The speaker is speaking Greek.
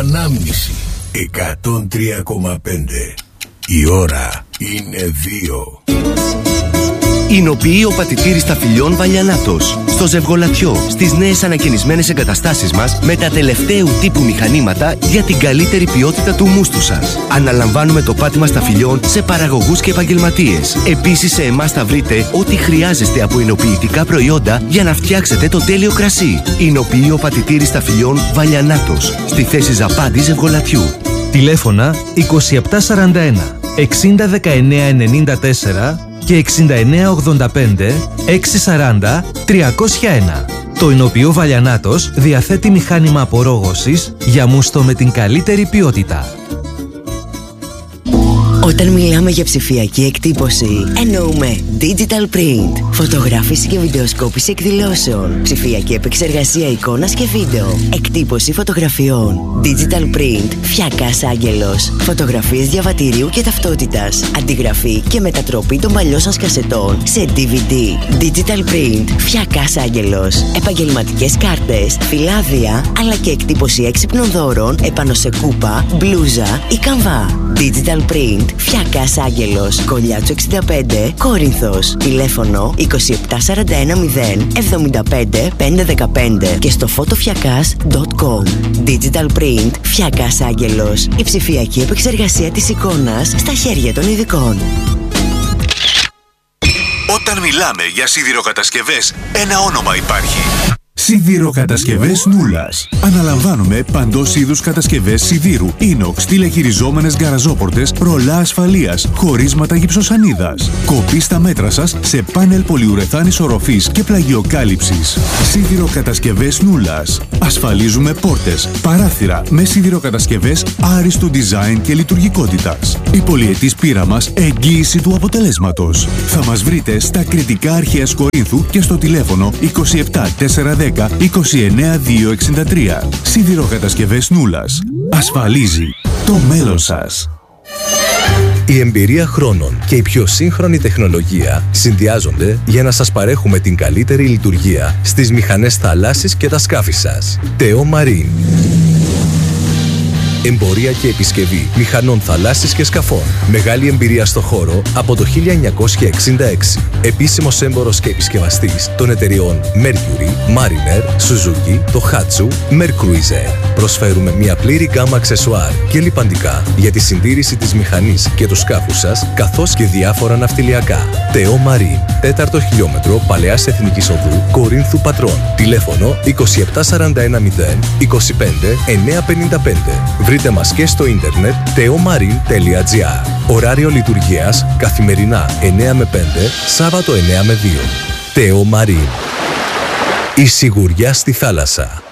Ανάμνηση 103,5. Η ώρα είναι 2. Εινοποιεί ο πατητήρης Ταφυλιών Βαλιανάτος. Στο Ζευγολατιό, στις νέες ανακαινισμένες εγκαταστάσεις μας με τα τελευταίου τύπου μηχανήματα για την καλύτερη ποιότητα του μούστου σας. Αναλαμβάνουμε το πάτημα σταφυλιών σε παραγωγούς και επαγγελματίες. Επίσης, σε εμάς θα βρείτε ό,τι χρειάζεστε από εινοποιητικά προϊόντα για να φτιάξετε το τέλειο κρασί. Εινοποιεί ο πατητήρης Ταφυλιών Βαλιανάτος. Στη θέση Ζαπάντη Ζευγολατιού. Τηλέφωνα 2741 601994 και 6985 640 301. Το εινοποιείο Βαλιανάτος διαθέτει μηχάνημα απορρόγωσης για μούστο με την καλύτερη ποιότητα. Όταν μιλάμε για ψηφιακή εκτύπωση, εννοούμε digital print, φωτογράφηση και βιντεοσκόπηση εκδηλώσεων, ψηφιακή επεξεργασία εικόνας και βίντεο, εκτύπωση φωτογραφιών, digital print, Φιακάς Άγγελος, φωτογραφίες διαβατηρίου και ταυτότητας, αντιγραφή και μετατροπή των παλιών σας κασετών σε DVD, digital print, Φιακάς Άγγελος, επαγγελματικές κάρτες, φυλάδια, αλλά και εκτύπωση έξυπνων δώρων επάνω σε κούπα, μπλούζα ή καμβά. Digital print, Φιακάς Άγγελος, Κολλιάτσο 65, Κόρινθος. Τηλέφωνο 27410 75 515 και στο photofyakas.com. Digital print, Φιακάς Άγγελος. Η ψηφιακή επεξεργασία της εικόνας στα χέρια των ειδικών. Όταν μιλάμε για σιδηροκατασκευές, ένα όνομα υπάρχει. Σιδηροκατασκευές Νούλας. Αναλαμβάνουμε παντός είδους κατασκευές σιδήρου, ίνοξ, τηλεχειριζόμενες γκαραζόπορτες, ρολά ασφαλείας, χωρίσματα γυψοσανίδας. Κοπή στα μέτρα σας σε πάνελ πολυουρεθάνης οροφής και πλαγιοκάλυψης. Σιδηροκατασκευές Νούλας. Ασφαλίζουμε πόρτες, παράθυρα με σιδηροκατασκευές άριστου design και λειτουργικότητας. Η πολυετής πείρα μας εγγύηση του αποτελέσματος. Θα μας βρείτε στα Κρητικά Αρχαίας Κορίνθου και στο τηλέφωνο 27 410 29263. Σιδηροκατασκευές Νούλας. Ασφαλίζει το μέλλον σας. Η εμπειρία χρόνων και η πιο σύγχρονη τεχνολογία συνδυάζονται για να σας παρέχουμε την καλύτερη λειτουργία στις μηχανές θαλάσσης και τα σκάφη σας. Teo Marine. Εμπορία και επισκευή μηχανών θαλάσσης και σκαφών. Μεγάλη εμπειρία στο χώρο από το 1966. Επίσημος έμπορος και επισκευαστής των εταιριών Mercury, Mariner, Suzuki, Tohatsu, Mercruiser. Προσφέρουμε μια πλήρη γκάμα αξεσουάρ και λιπαντικά για τη συντήρηση της μηχανής και του σκάφου σας, καθώς και διάφορα ναυτιλιακά. Teo Marine, 4ο χιλιόμετρο Παλαιάς Εθνικής Οδού, Κορίνθου Πατρών. Τηλέφωνο 27410 25 955. Βρείτε μας και στο ίντερνετ teomarine.gr. Ωράριο λειτουργίας καθημερινά 9 με 5, Σάββατο 9 με 2. Teo Marine. Η σιγουριά στη θάλασσα.